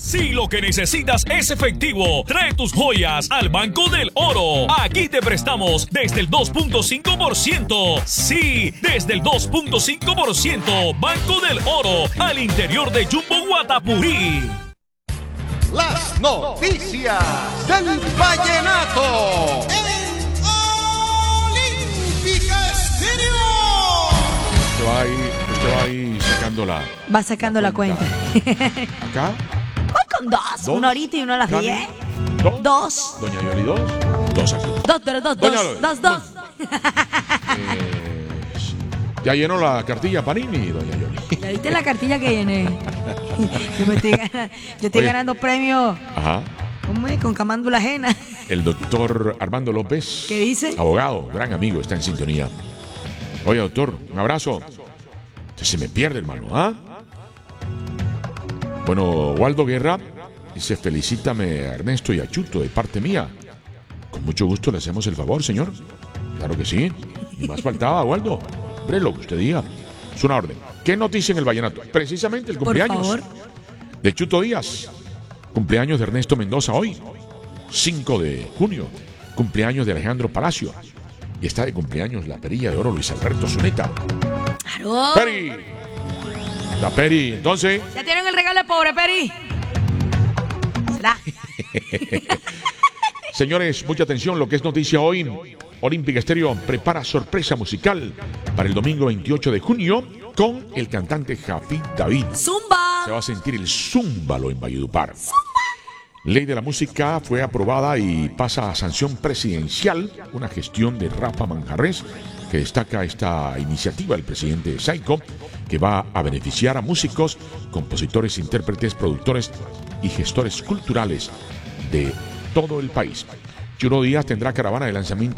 Si lo que necesitas es efectivo, trae tus joyas al Banco del Oro. Aquí te prestamos desde el 2.5%. Sí, desde el 2.5%. Banco del Oro, al interior de Jumbo Guatapurí. Las noticias del vallenato en Olímpica Estéreo. Usted va ahí sacando la... Va sacando la cuenta. ¿Acá? Voy con dos. Una ahorita y una a las 10. Dos. Doña Yoli, dos aquí. Dos. Ya llenó la cartilla Panini, doña Yoli. ¿Ya viste la cartilla que llené? Yo estoy ganando premios. Ajá. Con camándula ajena. El doctor Armando López. ¿Qué dice? Abogado, gran amigo, está en sintonía. Oye, doctor, un abrazo. Se me pierde, hermano, ¿ah? Bueno, Waldo Guerra dice: felicítame a Ernesto y a Chuto de parte mía. Con mucho gusto le hacemos el favor, señor. Claro que sí. Y más faltaba, Waldo. Hombre, lo que usted diga. Es una orden. ¿Qué noticia en el vallenato? Precisamente el cumpleaños de Chuto Díaz. Cumpleaños de Ernesto Mendoza hoy, 5 de junio. Cumpleaños de Alejandro Palacio. Y está de cumpleaños la perilla de oro Luis Alberto Zuneta. ¡Claro! ¡Peri! La Peri, entonces. Ya tienen el regalo de pobre, Peri. ¿Será? Señores, mucha atención, lo que es noticia hoy. Olímpica Estéreo prepara sorpresa musical para el domingo 28 de junio con el cantante Jafid David. ¡Zumba! Se va a sentir el zúmbalo en Valledupar. Ley de la música fue aprobada y pasa a sanción presidencial, una gestión de Rafa Manjarrés, que destaca esta iniciativa del presidente Saico, que va a beneficiar a músicos, compositores, intérpretes, productores y gestores culturales de todo el país. Chuto Díaz tendrá caravana de lanzamiento